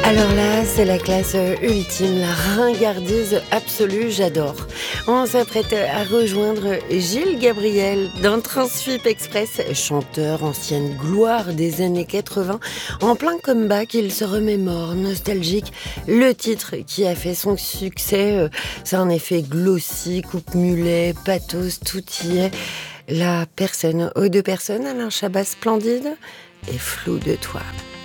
Alors là, c'est la classe ultime, la ringardise absolue, j'adore. On s'apprête à rejoindre Gilles Gabriel dans Transfup Express, chanteur ancienne gloire des années 80. En plein comeback, il se remémore, nostalgique, le titre qui a fait son succès. C'est un effet glossy, coupe-mulet, pathos, tout y est. La personne aux deux personnes, Alain Chabat splendide et flou de toi.